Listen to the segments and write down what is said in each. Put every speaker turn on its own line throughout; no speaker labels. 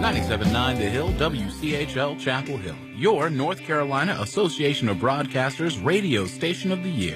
97.9 The Hill, WCHL Chapel Hill, your North Carolina Association of Broadcasters radio station of the year.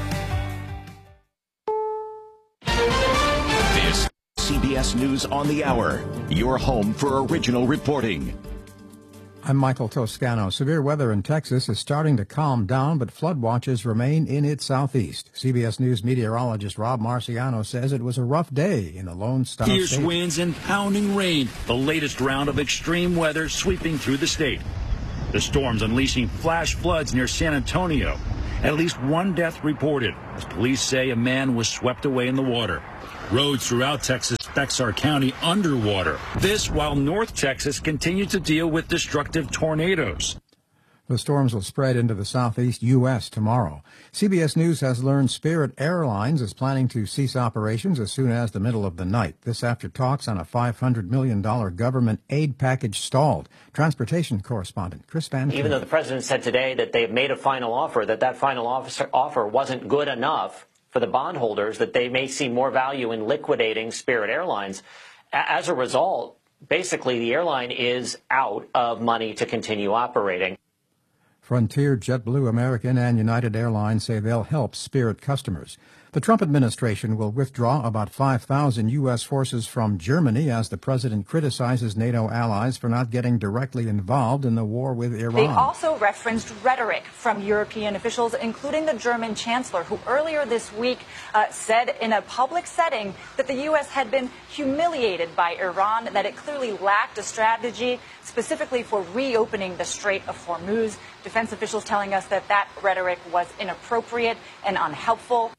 This CBS News on the Hour, your home for original reporting.
I'm Michael Toscano. Severe weather in Texas is starting to calm down, but flood watches remain in its southeast. CBS News meteorologist Rob Marciano says it was a rough day in the Lone Star State.
Fierce winds and pounding rain, the latest round of extreme weather sweeping through the state. The storms unleashing flash floods near San Antonio. At least one death reported, as police say a man was swept away in the water. Roads throughout Texas, Bexar County underwater. This while North Texas continued to deal with destructive tornadoes.
The storms will spread into the southeast U.S. tomorrow. CBS News has learned Spirit Airlines is planning to cease operations as soon as the middle of the night. This after talks on a $500 million government aid package stalled. Transportation correspondent Chris Van Even
though the president said today that they've made a final offer, that final offer wasn't good enough for the bondholders, that they may see more value in liquidating Spirit Airlines. As a result, basically the airline is out of money to continue operating.
Frontier, JetBlue, American, and United Airlines say they'll help Spirit customers. The Trump administration will withdraw about 5,000 U.S. forces from Germany as the president criticizes NATO allies for not getting directly involved in the war with Iran.
They also referenced rhetoric from European officials, including the German chancellor, who earlier this week said in a public setting that the U.S. had been humiliated by Iran, that it clearly lacked a strategy specifically for reopening the Strait of Hormuz. Defense officials telling us that rhetoric was inappropriate and unhelpful.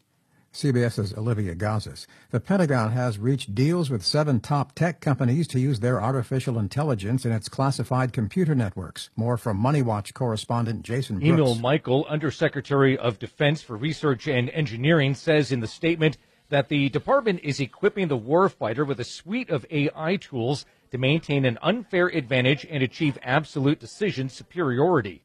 CBS's Olivia Gazis. The Pentagon has reached deals with 7 top tech companies to use their artificial intelligence in its classified computer networks. More from Money Watch correspondent Jason Brooks.
Emil Michael, Undersecretary of Defense for Research and Engineering, says in the statement that the department is equipping the warfighter with a suite of AI tools to maintain an unfair advantage and achieve absolute decision superiority.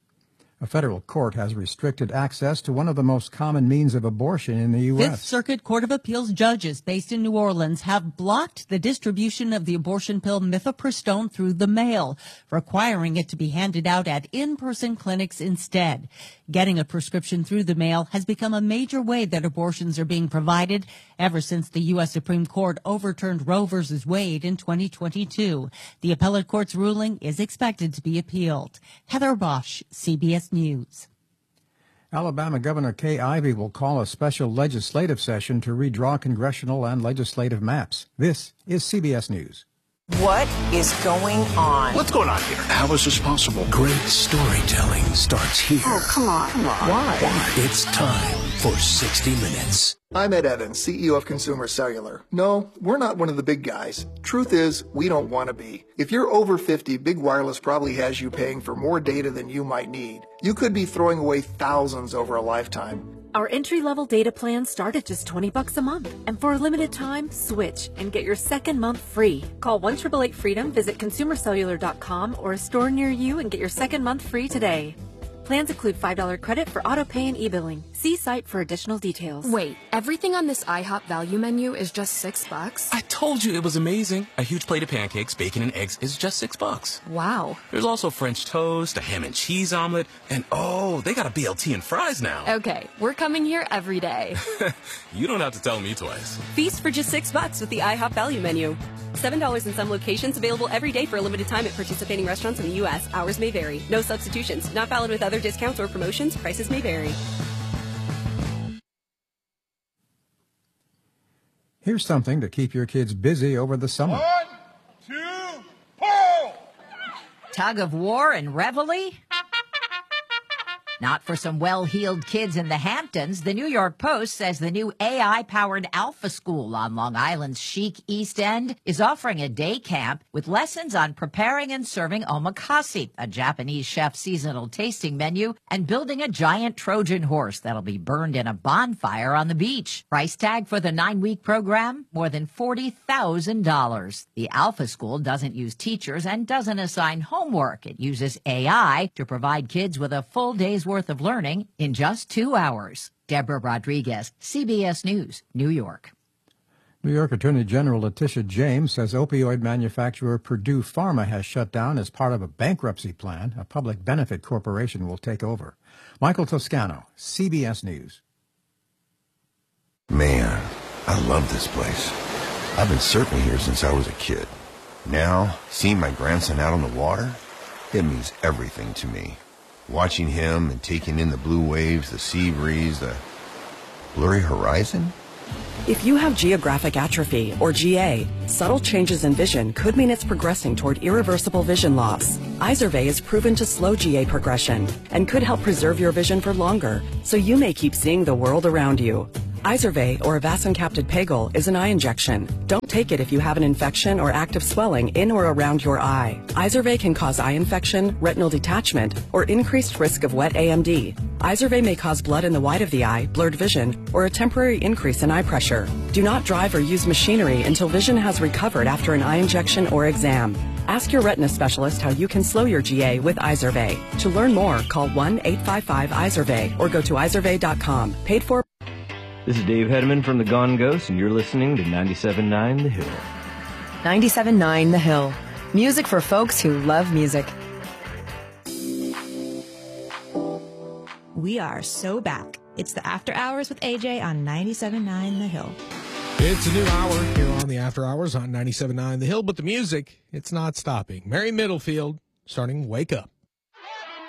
A federal court has restricted access to one of the most common means of abortion in the U.S.
Fifth Circuit Court of Appeals judges based in New Orleans have blocked the distribution of the abortion pill mifepristone through the mail, requiring it to be handed out at in-person clinics instead. Getting a prescription through the mail has become a major way that abortions are being provided ever since the U.S. Supreme Court overturned Roe v. Wade in 2022. The appellate court's ruling is expected to be appealed. Heather Bosch, CBS News.
Alabama Governor Kay Ivey will call a special legislative session to redraw congressional and legislative maps. This is CBS News.
What is going on?
What's going on here?
How is this possible? Great storytelling starts here.
Oh, come on.
Why? It's time for 60 Minutes.
I'm Ed Evans, CEO of Consumer Cellular. No, we're not one of the big guys. Truth is, we don't want to be. If you're over 50, Big Wireless probably has you paying for more data than you might need. You could be throwing away thousands over a lifetime.
Our entry-level data plans start at just $20 a month. And for a limited time, switch and get your second month free. Call 1-888-FREEDOM, visit consumercellular.com or a store near you and get your second month free today. Plans include $5 credit for auto pay and e-billing. See site for additional details.
Wait, everything on this IHOP value menu is just $6?
I told you it was amazing. A huge plate of pancakes, bacon, and eggs is just $6.
Wow.
There's also French toast, a ham and cheese omelet, and oh, they got a BLT and fries now.
Okay, we're coming here every day.
You don't have to tell me twice.
Feast for just $6 with the IHOP value menu. $7 in some locations, available every day for a limited time at participating restaurants in the U.S. Hours may vary. No substitutions. Not valid with other discounts or promotions. Prices may vary.
Here's something to keep your kids busy over the summer.
1, 2, pull!
Tug of war and reveille? Not for some well-heeled kids in the Hamptons. The New York Post says the new AI-powered Alpha School on Long Island's chic East End is offering a day camp with lessons on preparing and serving omakase, a Japanese chef's seasonal tasting menu, and building a giant Trojan horse that'll be burned in a bonfire on the beach. Price tag for the 9-week program, more than $40,000. The Alpha School doesn't use teachers and doesn't assign homework. It uses AI to provide kids with a full day's worth of learning in just 2 hours. Deborah Rodriguez, CBS News, New York.
New York Attorney General Letitia James says opioid manufacturer Purdue Pharma has shut down as part of a bankruptcy plan. A public benefit corporation will take over. Michael Toscano, CBS News.
Man, I love this place. I've been surfing here since I was a kid. Now, seeing my grandson out on the water, it means everything to me. Watching him and taking in the blue waves, the sea breeze, the blurry horizon.
If you have geographic atrophy, or GA, subtle changes in vision could mean it's progressing toward irreversible vision loss. Izervay is proven to slow GA progression and could help preserve your vision for longer, so you may keep seeing the world around you. Izervay, or avacincaptad pegol, is an eye injection. Don't take it if you have an infection or active swelling in or around your eye. Izervay can cause eye infection, retinal detachment, or increased risk of wet AMD. Izervay may cause blood in the white of the eye, blurred vision, or a temporary increase in eye pressure. Do not drive or use machinery until vision has recovered after an eye injection or exam. Ask your retina specialist how you can slow your GA with Izervay. To learn more, call 1-855-IZERVAY or go to izervay.com. Paid for.
This is Dave Hedman from the Gone Ghosts, and you're listening to 97.9 The Hill.
97.9 The Hill. Music for folks who love music.
We are so back. It's the After Hours with AJ on 97.9 The Hill.
It's a new hour here on the After Hours on 97.9 The Hill, but the music, it's not stopping. Mary Middlefield starting Wake Up.